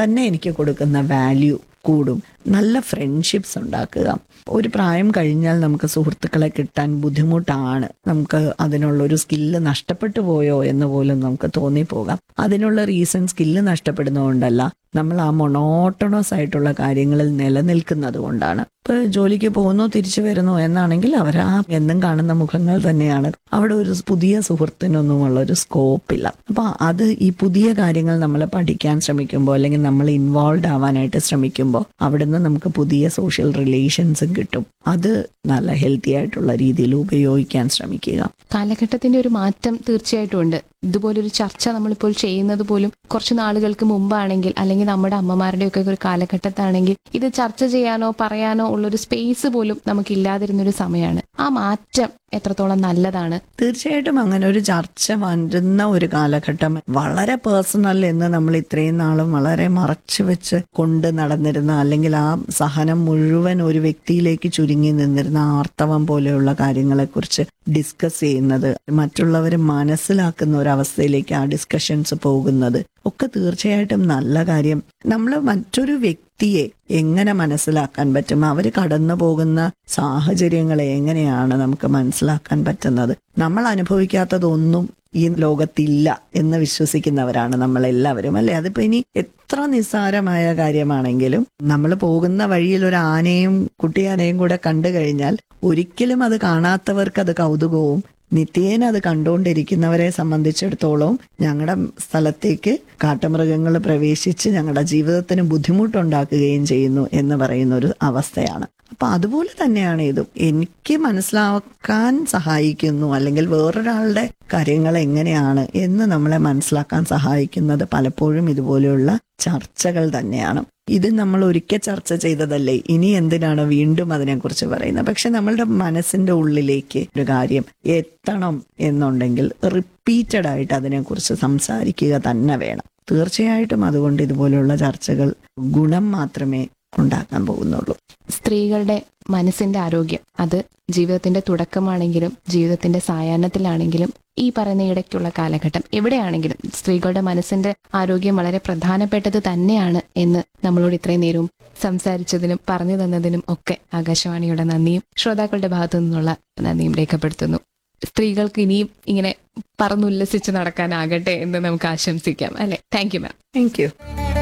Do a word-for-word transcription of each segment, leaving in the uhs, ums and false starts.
തന്നെ എനിക്ക് കൊടുക്കുന്ന വാല്യൂ കൂടും. നല്ല ഫ്രണ്ട്ഷിപ്സ് ഉണ്ടാക്കുക. ഒരു പ്രായം കഴിഞ്ഞാൽ നമുക്ക് സുഹൃത്തുക്കളെ കിട്ടാൻ ബുദ്ധിമുട്ടാണ്. നമുക്ക് അതിനുള്ളൊരു സ്കില്ല് നഷ്ടപ്പെട്ടു പോയോ എന്ന് പോലും നമുക്ക് തോന്നിപ്പോകാം. അതിനുള്ള റീസൺ സ്കില്ല് നഷ്ടപ്പെടുന്നതുകൊണ്ടല്ല, നമ്മൾ ആ മൊണോട്ടണസ് ആയിട്ടുള്ള കാര്യങ്ങളിൽ നിലനിൽക്കുന്നത് കൊണ്ടാണ്. ഇപ്പൊ ജോലിക്ക് പോകുന്നു തിരിച്ചു വരുന്നു എന്നാണെങ്കിൽ അവർ ആ എന്നും കാണുന്ന മുഖങ്ങൾ തന്നെയാണ്. അവിടെ ഒരു പുതിയ സുഹൃത്തിനൊന്നുമുള്ള ഒരു സ്കോപ്പില്ല. അപ്പൊ അത് ഈ പുതിയ കാര്യങ്ങൾ നമ്മൾ പഠിക്കാൻ ശ്രമിക്കുമ്പോൾ അല്ലെങ്കിൽ നമ്മൾ ഇൻവോൾവ് ആവാനായിട്ട് ശ്രമിക്കുമ്പോൾ അവിടുന്ന് നമുക്ക് പുതിയ സോഷ്യൽ റിലേഷൻസും കിട്ടും. അത് നല്ല ഹെൽത്തി ആയിട്ടുള്ള രീതിയിൽ ഉപയോഗിക്കാൻ ശ്രമിക്കുക. കാലഘട്ടത്തിന്റെ ഒരു മാറ്റം തീർച്ചയായിട്ടും ഉണ്ട്. ഇതുപോലൊരു ചർച്ച നമ്മളിപ്പോൾ ചെയ്യുന്നത് പോലും കുറച്ച് നാളുകൾക്ക് മുമ്പാണെങ്കിൽ അല്ലെങ്കിൽ നമ്മുടെ അമ്മമാരുടെ ഒക്കെ ഒരു കാലഘട്ടത്താണെങ്കിൽ ഇത് ചർച്ച ചെയ്യാനോ പറയാനോ ഉള്ളൊരു സ്പേസ് പോലും നമുക്കില്ലാതിരുന്നൊരു സമയമാണ്. ആ മാറ്റം എത്രത്തോളം നല്ലതാണ്? തീർച്ചയായിട്ടും അങ്ങനെ ഒരു ചർച്ച വരുന്ന ഒരു കാലഘട്ടം വളരെ പേഴ്സണൽ എന്ന് നമ്മൾ ഇത്രയും നാളും വളരെ മറച്ചു വെച്ച് കൊണ്ട് നടന്നിരുന്ന, അല്ലെങ്കിൽ ആ സഹനം മുഴുവൻ ഒരു വ്യക്തിയിലേക്ക് ചുരുങ്ങി നിന്നിരുന്ന ആർത്തവം പോലെയുള്ള കാര്യങ്ങളെക്കുറിച്ച് ഡിസ്കസ് ചെയ്യുന്നത്, മറ്റുള്ളവർ മനസ്സിലാക്കുന്ന ഒരു അവസ്ഥയിലേക്ക് ആ ഡിസ്കഷൻസ് പോകുന്നത് ഒക്കെ തീർച്ചയായിട്ടും നല്ല കാര്യം. നമ്മൾ മറ്റൊരു വ്യക്തിയെ എങ്ങനെ മനസ്സിലാക്കാൻ പറ്റും, അവർ കടന്നു പോകുന്ന സാഹചര്യങ്ങളെ എങ്ങനെയാണ് നമുക്ക് മനസ്സിലാക്കാൻ പറ്റുന്നത്? നമ്മൾ അനുഭവിക്കാത്തതൊന്നും ഈ ലോകത്തില്ല എന്ന് വിശ്വസിക്കുന്നവരാണ് നമ്മൾ എല്ലാവരും, അല്ലെ? അതിപ്പോ ഇനി എത്ര നിസ്സാരമായ കാര്യമാണെങ്കിലും നമ്മൾ പോകുന്ന വഴിയിൽ ഒരു ആനയും കുട്ടിയാനയും കൂടെ കണ്ടു കഴിഞ്ഞാൽ ഒരിക്കലും അത് കാണാത്തവർക്ക് അത് കൗതുകവും നിത്യേന അത് കണ്ടുകൊണ്ടിരിക്കുന്നവരെ സംബന്ധിച്ചിടത്തോളം ഞങ്ങളുടെ സ്ഥലത്തേക്ക് കാട്ടുമൃഗങ്ങൾ പ്രവേശിച്ച് ഞങ്ങളുടെ ജീവിതത്തിന് ബുദ്ധിമുട്ടുണ്ടാക്കുകയും ചെയ്യുന്നു എന്ന് പറയുന്ന ഒരു അവസ്ഥയാണ്. അപ്പൊ അതുപോലെ തന്നെയാണ് ഇതും. എനിക്ക് മനസ്സിലാക്കാൻ സഹായിക്കുന്നു, അല്ലെങ്കിൽ വേറൊരാളുടെ കാര്യങ്ങൾ എങ്ങനെയാണ് എന്ന് നമ്മളെ മനസ്സിലാക്കാൻ സഹായിക്കുന്നത് പലപ്പോഴും ഇതുപോലെയുള്ള ചർച്ചകൾ തന്നെയാണ്. ഇത് നമ്മൾ ഒരിക്കൽ ചർച്ച ചെയ്തതല്ലേ, ഇനി എന്തിനാണ് വീണ്ടും അതിനെക്കുറിച്ച് പറയുന്നത്? പക്ഷെ നമ്മളുടെ മനസ്സിന്റെ ഉള്ളിലേക്ക് ഒരു കാര്യം എത്തണം എന്നുണ്ടെങ്കിൽ റിപ്പീറ്റഡ് ആയിട്ട് അതിനെക്കുറിച്ച് സംസാരിക്കുക തന്നെ വേണം. തീർച്ചയായിട്ടും അതുകൊണ്ട് ഇതുപോലെയുള്ള ചർച്ചകൾ ഗുണം മാത്രമേ ഉണ്ടാക്കാൻ പോകുന്നുള്ളൂ. സ്ത്രീകളുടെ മനസ്സിന്റെ ആരോഗ്യം അത് ജീവിതത്തിന്റെ തുടക്കമാണെങ്കിലും ജീവിതത്തിന്റെ സായാഹ്നത്തിലാണെങ്കിലും ഈ പറയുന്ന ഇടയ്ക്കുള്ള കാലഘട്ടം എവിടെയാണെങ്കിലും സ്ത്രീകളുടെ മനസ്സിന്റെ ആരോഗ്യം വളരെ പ്രധാനപ്പെട്ടത് തന്നെയാണ് എന്ന് നമ്മളോട് ഇത്രയും നേരവും സംസാരിച്ചതിനും പറഞ്ഞു തന്നതിനും ഒക്കെ ആകാശവാണിയുടെ നന്ദിയും ശ്രോതാക്കളുടെ ഭാഗത്തു നിന്നുള്ള നന്ദിയും രേഖപ്പെടുത്തുന്നു. സ്ത്രീകൾക്ക് ഇനിയും ഇങ്ങനെ പറന്നുല്ലസിച്ച് നടക്കാനാകട്ടെ എന്ന് നമുക്ക് ആശംസിക്കാം, അല്ലെ? Thank you ma'am. Thank you.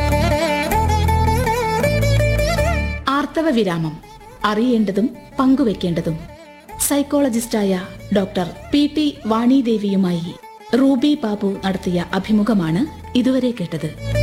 ആർത്തവ വിരാമം, അറിയേണ്ടതും പങ്കുവെക്കേണ്ടതും. സൈക്കോളജിസ്റ്റായ doctor P T വാണിദേവിയുമായി Ruby Babu നടത്തിയ അഭിമുഖമാണ് ഇതുവരെ കേട്ടത്.